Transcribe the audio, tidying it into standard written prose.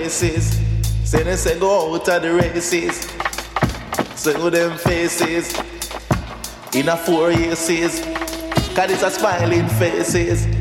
races. Say they say go out of the races. Say who them faces in a 4 years. Cause it's a smiling faces.